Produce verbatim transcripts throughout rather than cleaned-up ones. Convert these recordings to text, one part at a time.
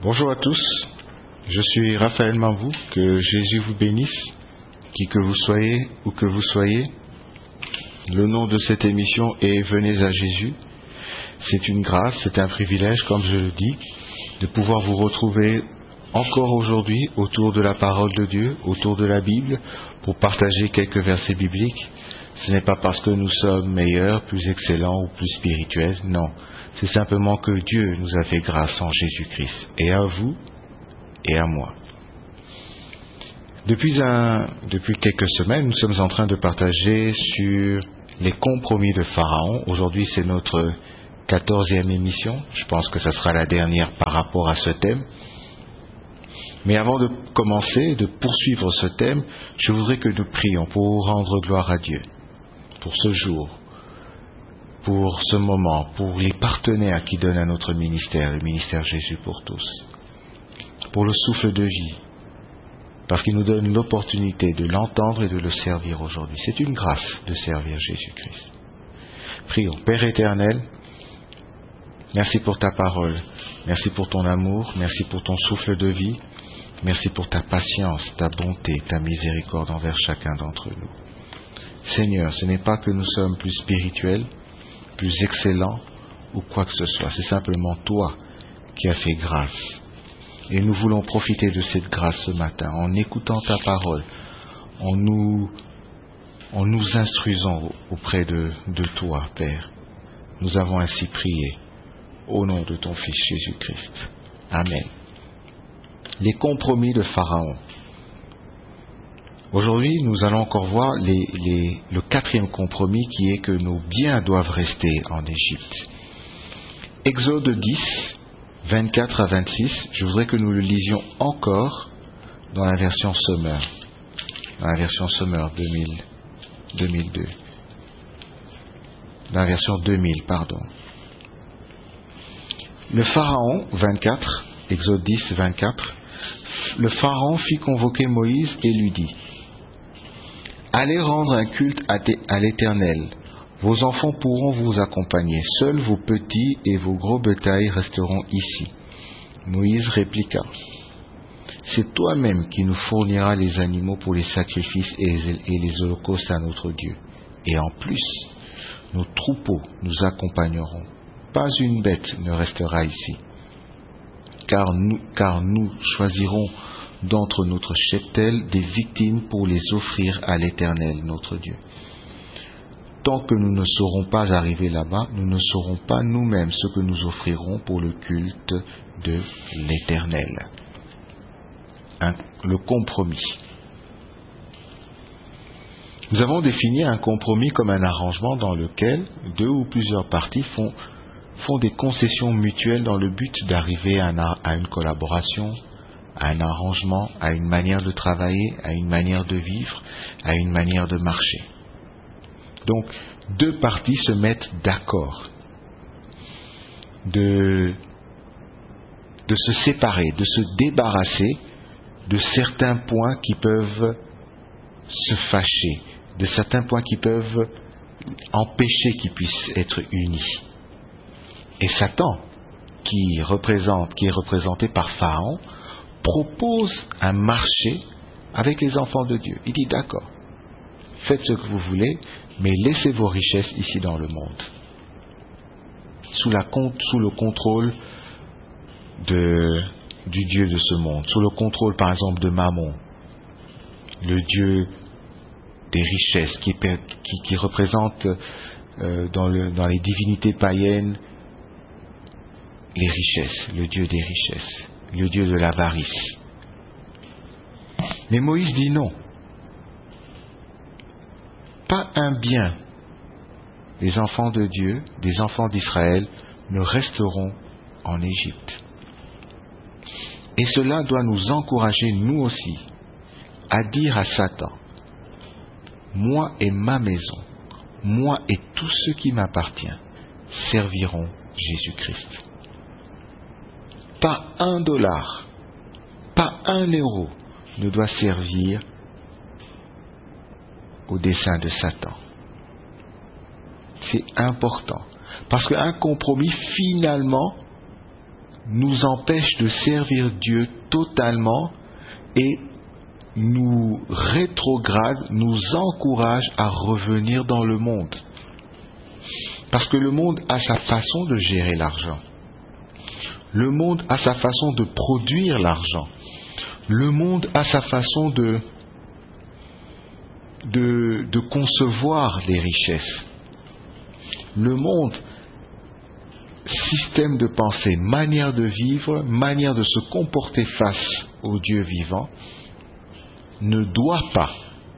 Bonjour à tous, je suis Raphaël Mambou, que Jésus vous bénisse, qui que vous soyez ou que vous soyez. Le nom de cette émission est Venez à Jésus. C'est une grâce, c'est un privilège, comme je le dis, de pouvoir vous retrouver encore aujourd'hui autour de la parole de Dieu, autour de la Bible, pour partager quelques versets bibliques. Ce n'est pas parce que nous sommes meilleurs, plus excellents ou plus spirituels, non. C'est simplement que Dieu nous a fait grâce en Jésus-Christ, et à vous, et à moi. Depuis, un, depuis quelques semaines, nous sommes en train de partager sur les compromis de Pharaon. Aujourd'hui, c'est notre quatorzième émission. Je pense que ce sera la dernière par rapport à ce thème. Mais avant de commencer, de poursuivre ce thème, je voudrais que nous prions pour rendre gloire à Dieu, pour ce jour, pour ce moment, pour les partenaires qui donnent à notre ministère, le ministère Jésus pour tous, pour le souffle de vie, parce qu'il nous donne l'opportunité de l'entendre et de le servir aujourd'hui. C'est une grâce de servir Jésus-Christ. Prions. Père éternel, merci pour ta parole, merci pour ton amour, merci pour ton souffle de vie, merci pour ta patience, ta bonté, ta miséricorde envers chacun d'entre nous. Seigneur, ce n'est pas que nous sommes plus spirituels, plus excellents ou quoi que ce soit. C'est simplement toi qui as fait grâce. Et nous voulons profiter de cette grâce ce matin en écoutant ta parole, en nous, en nous instruisant auprès de, de toi, Père. Nous avons ainsi prié au nom de ton Fils Jésus-Christ. Amen. Les compromis de Pharaon. Aujourd'hui, nous allons encore voir les, les, le quatrième compromis qui est que nos biens doivent rester en Égypte. Exode dix, vingt-quatre à vingt-six, je voudrais que nous le lisions encore dans la version Sommer, dans la version Sommer deux mille, deux mille deux, dans la version deux mille, pardon. Le Pharaon, vingt-quatre, Exode dix, vingt-quatre, le Pharaon fit convoquer Moïse et lui dit: allez rendre un culte à l'Éternel. Vos enfants pourront vous accompagner. Seuls vos petits et vos gros bétails resteront ici. Moïse répliqua: c'est toi-même qui nous fourniras les animaux pour les sacrifices et les holocaustes à notre Dieu. Et en plus, nos troupeaux nous accompagneront. Pas une bête ne restera ici. Car nous, car nous choisirons d'entre notre cheptel des victimes pour les offrir à l'Éternel, notre Dieu. Tant que nous ne serons pas arrivés là-bas, nous ne saurons pas nous-mêmes ce que nous offrirons pour le culte de l'Éternel. Un, le compromis. Nous avons défini un compromis comme un arrangement dans lequel deux ou plusieurs parties font, font des concessions mutuelles dans le but d'arriver à, un, à une collaboration, à un arrangement, à une manière de travailler, à une manière de vivre, à une manière de marcher. Donc, deux parties se mettent d'accord de, de se séparer, de se débarrasser de certains points qui peuvent se fâcher, de certains points qui peuvent empêcher qu'ils puissent être unis. Et Satan, qui représente, qui est représenté par Pharaon, propose un marché avec les enfants de Dieu. Il dit: d'accord, faites ce que vous voulez, mais laissez vos richesses ici dans le monde, sous, la, sous le contrôle de, du Dieu de ce monde, sous le contrôle par exemple de Mammon, le Dieu des richesses, qui, qui, qui représente euh, dans, le, dans les divinités païennes les richesses, le Dieu des richesses, le Dieu de l'avarice. Mais Moïse dit non. Pas un bien des enfants de Dieu, des enfants d'Israël, ne resteront en Égypte. Et cela doit nous encourager, nous aussi, à dire à Satan: moi et ma maison, moi et tout ce qui m'appartient, serviront Jésus-Christ. Pas un dollar, pas un euro ne doit servir au dessein de Satan. C'est important. Parce qu'un compromis, finalement, nous empêche de servir Dieu totalement et nous rétrograde, nous encourage à revenir dans le monde. Parce que le monde a sa façon de gérer l'argent. Le monde a sa façon de produire l'argent. Le monde a sa façon de, de, de concevoir les richesses. Le monde, système de pensée, manière de vivre, manière de se comporter face au Dieu vivant, ne doit pas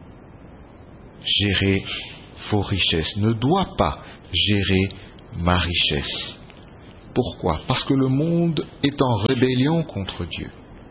gérer vos richesses, ne doit pas gérer ma richesse. Pourquoi? Parce que le monde est en rébellion contre Dieu.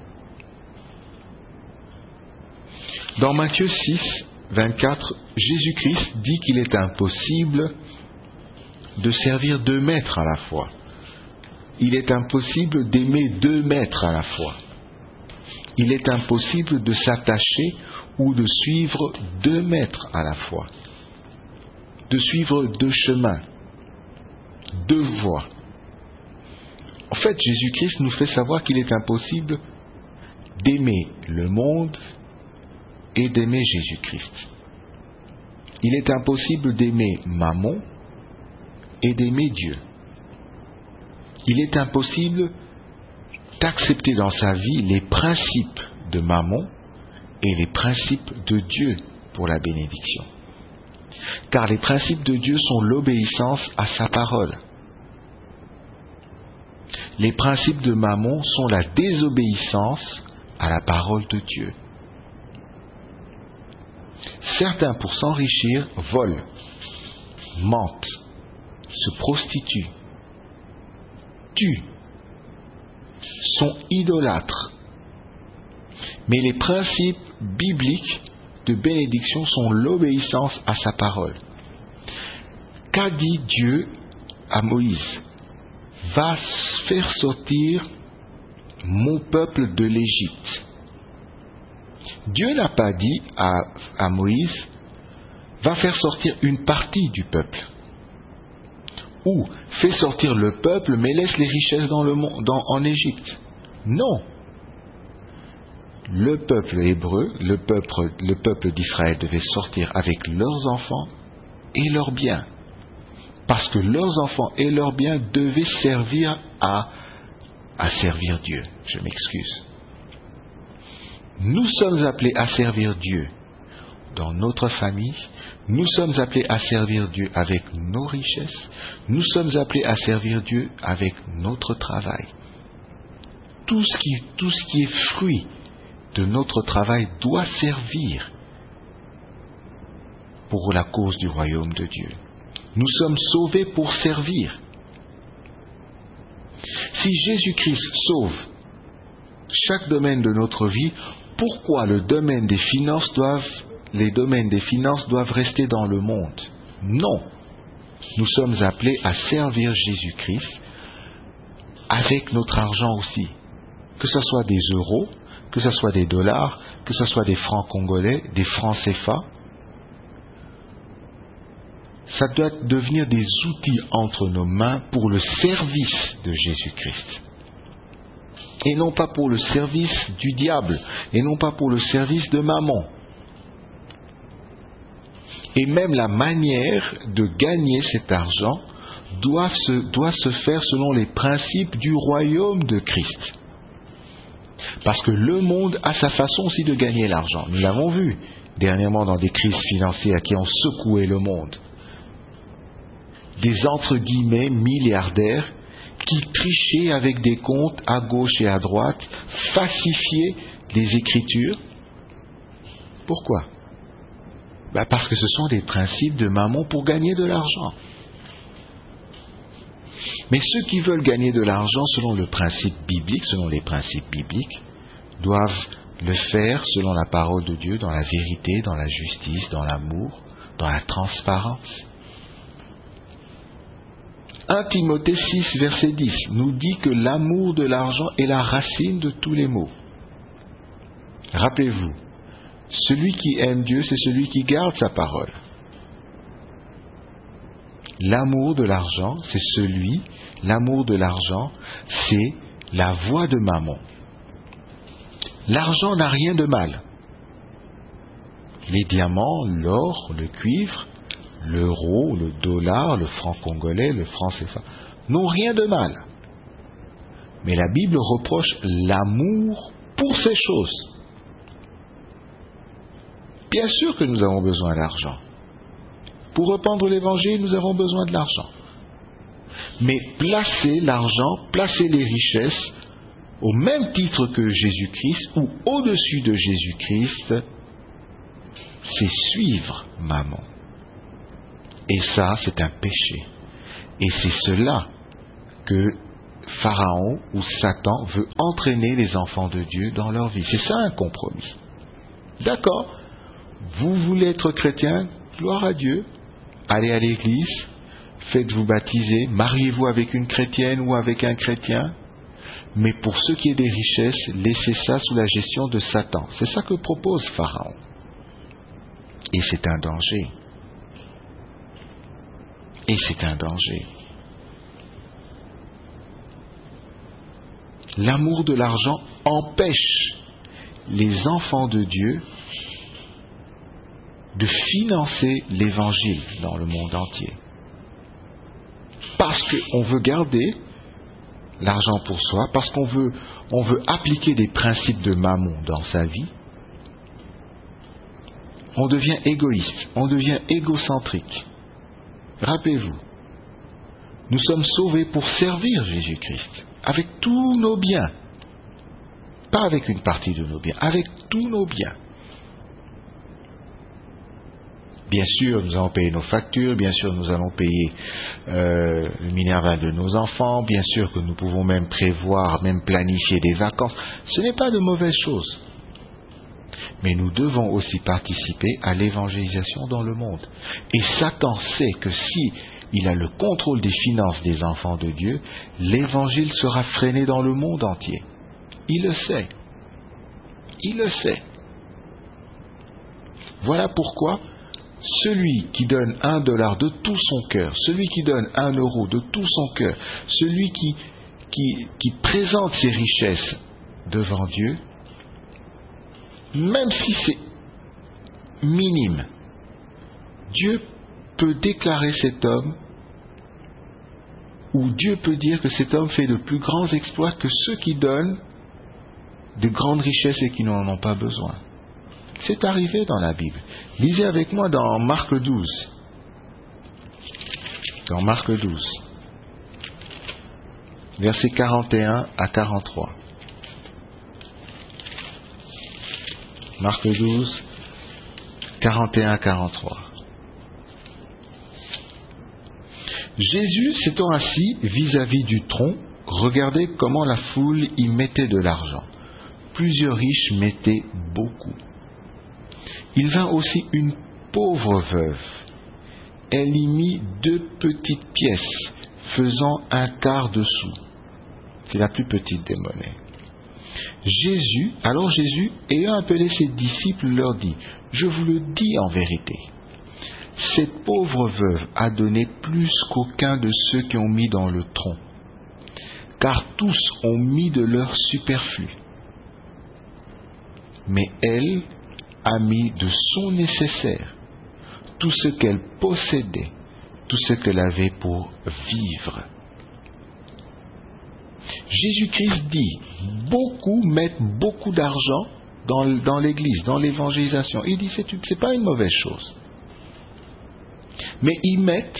Dans Matthieu six, vingt-quatre, Jésus-Christ dit qu'il est impossible de servir deux maîtres à la fois. Il est impossible d'aimer deux maîtres à la fois. Il est impossible de s'attacher ou de suivre deux maîtres à la fois. De suivre deux chemins, deux voies. En fait, Jésus-Christ nous fait savoir qu'il est impossible d'aimer le monde et d'aimer Jésus-Christ. Il est impossible d'aimer Mammon et d'aimer Dieu. Il est impossible d'accepter dans sa vie les principes de Mammon et les principes de Dieu pour la bénédiction. Car les principes de Dieu sont l'obéissance à sa parole. Les principes de Mammon sont la désobéissance à la parole de Dieu. Certains, pour s'enrichir, volent, mentent, se prostituent, tuent, sont idolâtres. Mais les principes bibliques de bénédiction sont l'obéissance à sa parole. Qu'a dit Dieu à Moïse? Va faire sortir mon peuple de l'Égypte. Dieu n'a pas dit à, à Moïse, va faire sortir une partie du peuple. Ou fais sortir le peuple, mais laisse les richesses dans le monde, dans, en Égypte. Non. Le peuple hébreu, le peuple, le peuple d'Israël devait sortir avec leurs enfants et leurs biens. Parce que leurs enfants et leurs biens devaient servir à, à servir Dieu. Je m'excuse. Nous sommes appelés à servir Dieu dans notre famille. Nous sommes appelés à servir Dieu avec nos richesses. Nous sommes appelés à servir Dieu avec notre travail. Tout ce qui, tout ce qui est fruit de notre travail doit servir pour la cause du royaume de Dieu. Nous sommes sauvés pour servir. Si Jésus-Christ sauve chaque domaine de notre vie, pourquoi le domaine des finances doivent, les domaines des finances doivent rester dans le monde? Non. Nous sommes appelés à servir Jésus-Christ avec notre argent aussi. Que ce soit des euros, que ce soit des dollars, que ce soit des francs congolais, des francs C F A. Ça doit devenir des outils entre nos mains pour le service de Jésus-Christ. Et non pas pour le service du diable, et non pas pour le service de Mammon. Et même la manière de gagner cet argent doit se, doit se faire selon les principes du royaume de Christ. Parce que le monde a sa façon aussi de gagner l'argent. Nous l'avons vu dernièrement dans des crises financières qui ont secoué le monde. Des entre guillemets milliardaires qui trichaient avec des comptes à gauche et à droite, falsifiaient les Écritures. Pourquoi? Ben parce que ce sont des principes de Mammon pour gagner de l'argent. Mais ceux qui veulent gagner de l'argent selon le principe biblique, selon les principes bibliques, doivent le faire selon la parole de Dieu, dans la vérité, dans la justice, dans l'amour, dans la transparence. premier Timothée six, verset dix, nous dit que l'amour de l'argent est la racine de tous les maux. Rappelez-vous, celui qui aime Dieu, c'est celui qui garde sa parole. L'amour de l'argent, c'est celui, l'amour de l'argent, c'est la voie de Mammon. L'argent n'a rien de mal. Les diamants, l'or, le cuivre, l'euro, le dollar, le franc congolais, le franc C F A n'ont rien de mal. Mais la Bible reproche l'amour pour ces choses. Bien sûr que nous avons besoin d'argent. Pour répandre l'évangile, nous avons besoin de l'argent. Mais placer l'argent, placer les richesses au même titre que Jésus-Christ ou au-dessus de Jésus-Christ, c'est suivre Mammon. Et ça, c'est un péché. Et c'est cela que Pharaon ou Satan veut entraîner les enfants de Dieu dans leur vie. C'est ça un compromis. D'accord, vous voulez être chrétien, gloire à Dieu, allez à l'église, faites-vous baptiser, mariez-vous avec une chrétienne ou avec un chrétien, mais pour ce qui est des richesses, laissez ça sous la gestion de Satan. C'est ça que propose Pharaon. Et c'est un danger. Et c'est un danger. L'amour de l'argent empêche les enfants de Dieu de financer l'évangile dans le monde entier. Parce qu'on veut garder l'argent pour soi, parce qu'on veut, on veut appliquer des principes de Mammon dans sa vie, on devient égoïste, on devient égocentrique. Rappelez-vous, nous sommes sauvés pour servir Jésus-Christ, avec tous nos biens. Pas avec une partie de nos biens, avec tous nos biens. Bien sûr, nous allons payer nos factures, bien sûr, nous allons payer euh, le minerval de nos enfants, bien sûr que nous pouvons même prévoir, même planifier des vacances. Ce n'est pas de mauvaises choses. Mais nous devons aussi participer à l'évangélisation dans le monde. Et Satan sait que si il a le contrôle des finances des enfants de Dieu, l'évangile sera freiné dans le monde entier. Il le sait. Il le sait. Voilà pourquoi celui qui donne un dollar de tout son cœur, celui qui donne un euro de tout son cœur, celui qui, qui, qui présente ses richesses devant Dieu, même si c'est minime, Dieu peut déclarer cet homme, ou Dieu peut dire que cet homme fait de plus grands exploits que ceux qui donnent de grandes richesses et qui n'en ont pas besoin. C'est arrivé dans la Bible. Lisez avec moi dans Marc douze. Dans Marc douze. Versets quarante et un à quarante-trois. Marc douze, quarante et un à quarante-trois. Jésus s'étant assis vis-à-vis du tronc, regardait comment la foule y mettait de l'argent. Plusieurs riches mettaient beaucoup. Il vint aussi une pauvre veuve. Elle y mit deux petites pièces, faisant un quart de sou. C'est la plus petite des monnaies. Jésus, alors Jésus, ayant appelé ses disciples, leur dit, « Je vous le dis en vérité, cette pauvre veuve a donné plus qu'aucun de ceux qui ont mis dans le tronc, car tous ont mis de leur superflu. Mais elle a mis de son nécessaire, tout ce qu'elle possédait, tout ce qu'elle avait pour vivre. » Jésus-Christ dit, beaucoup mettent beaucoup d'argent dans, dans l'église, dans l'évangélisation. Il dit, c'est, c'est pas une mauvaise chose. Mais ils mettent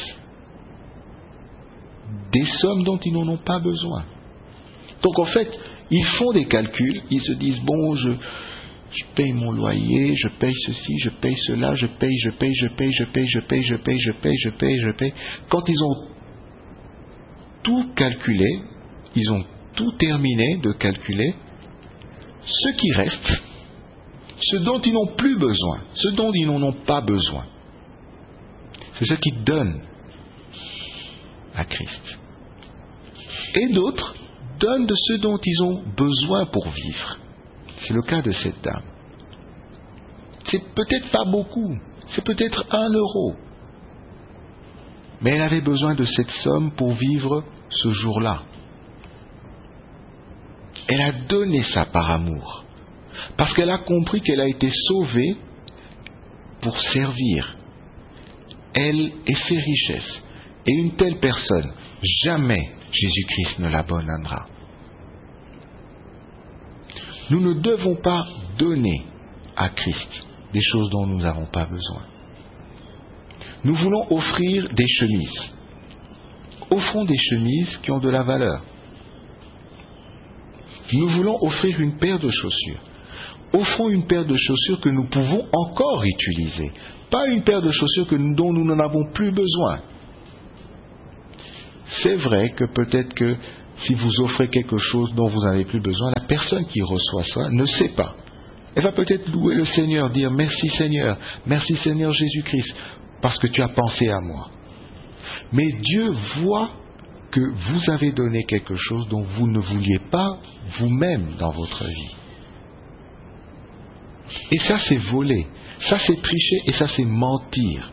des sommes dont ils n'en ont pas besoin. Donc en fait, ils font des calculs, ils se disent, bon, je, je paye mon loyer, je paye ceci, je paye cela, je paye, je paye, je paye, je paye, je paye, je paye, je paye, je paye, je paye. Quand ils ont tout calculé, ils ont tout terminé de calculer, ce qui reste, ce dont ils n'ont plus besoin, ce dont ils n'en ont pas besoin, c'est ce qu'ils donnent à Christ. Et d'autres donnent de ce dont ils ont besoin pour vivre. C'est le cas de cette dame. C'est peut-être pas beaucoup, c'est peut-être un euro. Mais elle avait besoin de cette somme pour vivre ce jour-là. Elle a donné ça par amour. Parce qu'elle a compris qu'elle a été sauvée pour servir. Elle et ses richesses. Et une telle personne, jamais Jésus-Christ ne l'abandonnera. Nous ne devons pas donner à Christ des choses dont nous n'avons pas besoin. Nous voulons offrir des chemises. Offrons des chemises qui ont de la valeur. Nous voulons offrir une paire de chaussures. Offrons une paire de chaussures que nous pouvons encore utiliser. Pas une paire de chaussures que nous, dont nous n'en avons plus besoin. C'est vrai que peut-être que si vous offrez quelque chose dont vous n'avez plus besoin, la personne qui reçoit ça ne sait pas. Elle va peut-être louer le Seigneur, dire merci Seigneur, merci Seigneur Jésus-Christ, parce que tu as pensé à moi. Mais Dieu voit que vous avez donné quelque chose dont vous ne vouliez pas vous-même dans votre vie. Et ça c'est voler, ça c'est tricher et ça c'est mentir.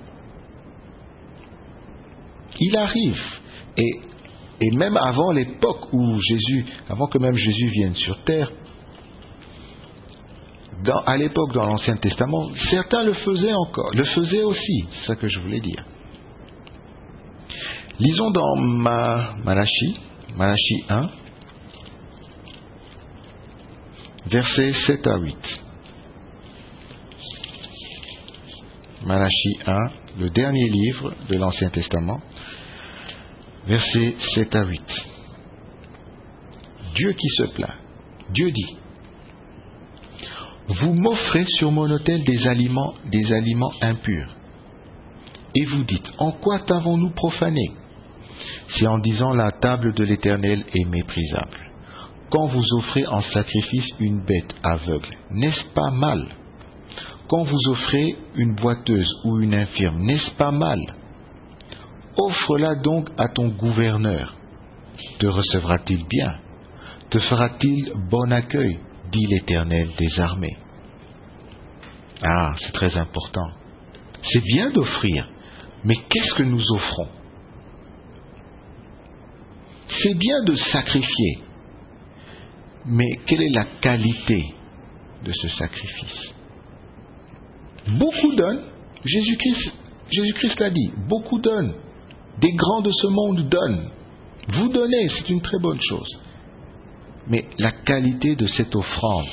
Il arrive, et, et même avant l'époque où Jésus, avant que même Jésus vienne sur terre, dans, à l'époque dans l'Ancien Testament, certains le faisaient encore, le faisaient aussi, c'est ça que je voulais dire. Lisons dans Ma, Malachie, Malachie un, versets sept à huit. Malachie un, le dernier livre de l'Ancien Testament, versets sept à huit. Dieu qui se plaint, Dieu dit: vous m'offrez sur mon autel des aliments, des aliments impurs. Et vous dites: en quoi t'avons-nous profané? Si en disant la table de l'Éternel est méprisable. Quand vous offrez en sacrifice une bête aveugle, n'est-ce pas mal? Quand vous offrez une boiteuse ou une infirme, n'est-ce pas mal? Offre-la donc à ton gouverneur. Te recevra-t-il bien? Te fera-t-il bon accueil? Dit l'Éternel des armées. Ah, c'est très important. C'est bien d'offrir, mais qu'est-ce que nous offrons? C'est bien de sacrifier, mais quelle est la qualité de ce sacrifice? Beaucoup donnent, Jésus-Christ, Jésus-Christ l'a dit, beaucoup donnent, des grands de ce monde donnent. Vous donnez, c'est une très bonne chose. Mais la qualité de cette offrande,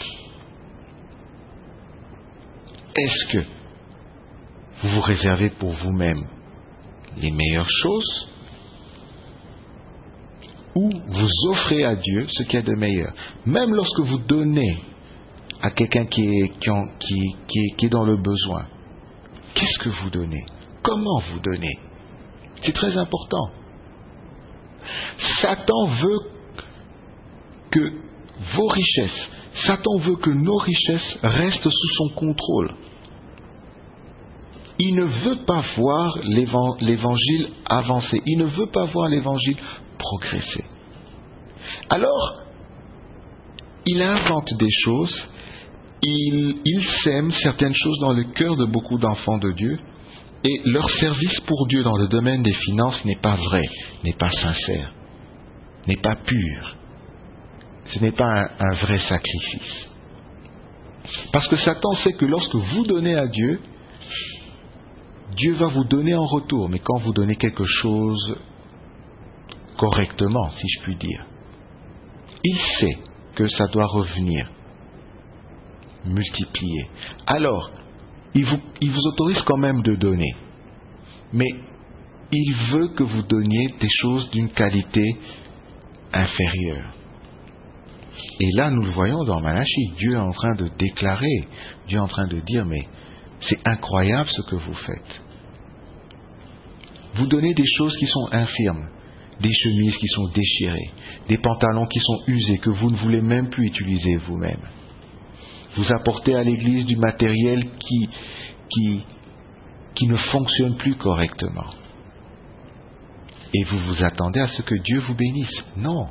est-ce que vous vous réservez pour vous-même les meilleures choses ou vous offrez à Dieu ce qu'il y a de meilleur? Même lorsque vous donnez à quelqu'un qui est, qui, en, qui, qui, qui est dans le besoin, qu'est-ce que vous donnez? Comment vous donnez? C'est très important. Satan veut que vos richesses, Satan veut que nos richesses restent sous son contrôle. Il ne veut pas voir l'évangile avancer. Il ne veut pas voir l'évangile progresser. Alors, il invente des choses, il, il sème certaines choses dans le cœur de beaucoup d'enfants de Dieu, et leur service pour Dieu dans le domaine des finances n'est pas vrai, n'est pas sincère, n'est pas pur. Ce n'est pas un, un vrai sacrifice. Parce que Satan sait que lorsque vous donnez à Dieu, Dieu va vous donner en retour. Mais quand vous donnez quelque chose correctement, si je puis dire, il sait que ça doit revenir, multiplier. Alors, il vous, il vous autorise quand même de donner. Mais il veut que vous donniez des choses d'une qualité inférieure. Et là, nous le voyons dans Malachie, Dieu est en train de déclarer, Dieu est en train de dire, mais c'est incroyable ce que vous faites. Vous donnez des choses qui sont infirmes, des chemises qui sont déchirées, des pantalons qui sont usés, que vous ne voulez même plus utiliser vous-même. Vous apportez à l'église du matériel qui, qui, qui ne fonctionne plus correctement. Et vous vous attendez à ce que Dieu vous bénisse. Non.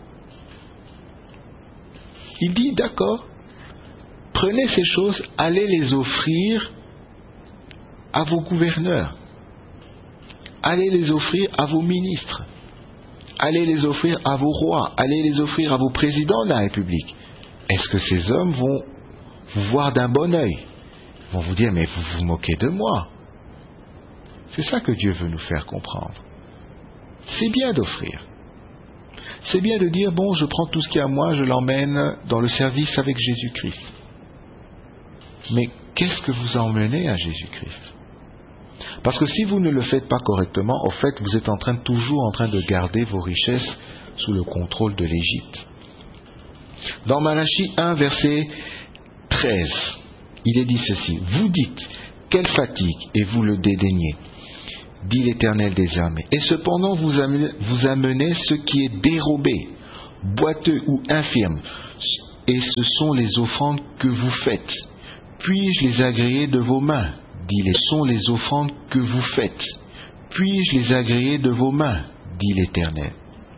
Il dit, d'accord, prenez ces choses, allez les offrir à vos gouverneurs, allez les offrir à vos ministres, allez les offrir à vos rois, allez les offrir à vos présidents de la République. est-ce que ces hommes vont vous voir d'un bon œil? Ils vont vous dire, mais vous vous moquez de moi. C'est ça que Dieu veut nous faire comprendre. C'est bien d'offrir. C'est bien de dire, bon, je prends tout ce qui est à moi, je l'emmène dans le service avec Jésus-Christ. Mais qu'est-ce que vous emmenez à Jésus-Christ? Parce que si vous ne le faites pas correctement, au fait, vous êtes en train, toujours en train de garder vos richesses sous le contrôle de l'Égypte. Dans Malachie un, verset treize, il est dit ceci, « Vous dites, quelle fatigue, et vous le dédaignez, dit l'Éternel des armées. Et cependant, vous amenez, vous amenez ce qui est dérobé, boiteux ou infirme, et ce sont les offrandes que vous faites. Puis-je les agréer de vos mains, dit les, sont les offrandes que vous faites. Puis-je les agréer de vos mains, dit l'Éternel. »